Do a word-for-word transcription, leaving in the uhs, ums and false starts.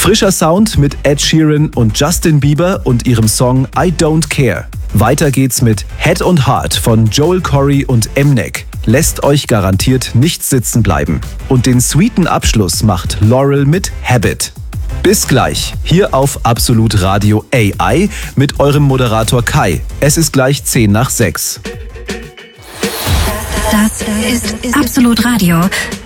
Frischer Sound mit Ed Sheeran und Justin Bieber und ihrem Song I Don't Care. Weiter geht's mit Head und Heart von Joel Corry und Mnek. Lässt euch garantiert nicht sitzen bleiben. Und den sweeten Abschluss macht Laurel mit Habit. Bis gleich, hier auf Absolut Radio A I mit eurem Moderator Kai. Es ist gleich zehn nach sechs. Das ist Absolut Radio.